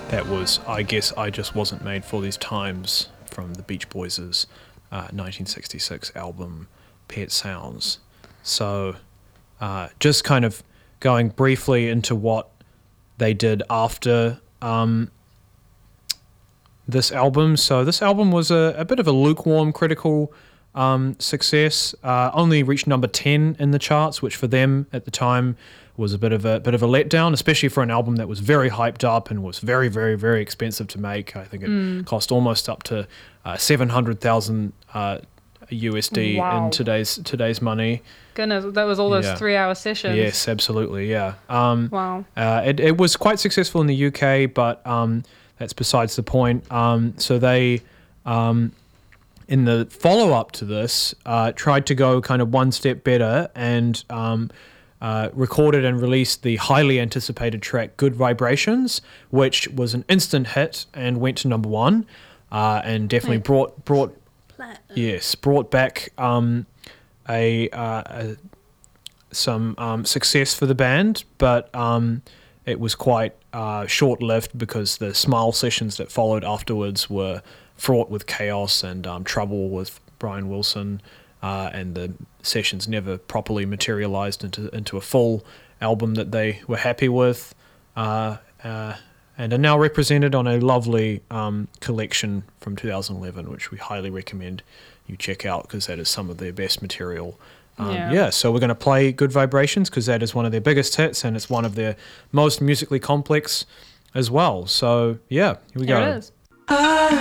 That was, I guess, I Just Wasn't Made for These Times from the Beach Boys' 1966 album Pet Sounds. So just kind of going briefly into what they did after this album. So this album was a bit of a lukewarm critical success. Only reached number 10 in the charts, which for them at the time was a bit of a letdown, especially for an album that was very hyped up and was very, very, very expensive to make. I think it cost almost up to $700,000 USD in today's money. Goodness, that was all those 3-hour sessions. Yes, absolutely, yeah. Wow. It was quite successful in the UK, but that's besides the point. So they, in the follow-up to this, tried to go kind of one step better and recorded and released the highly anticipated track Good Vibrations, which was an instant hit and went to number 1, and definitely brought back some success for the band, but it was quite short-lived because the Smile sessions that followed afterwards were fraught with chaos and trouble with Brian Wilson, and the sessions never properly materialized into a full album that they were happy with, and are now represented on a lovely collection from 2011, which we highly recommend you check out because that is some of their best material. So we're going to play Good Vibrations because that is one of their biggest hits and it's one of their most musically complex as well. So yeah, here we go. Here it is.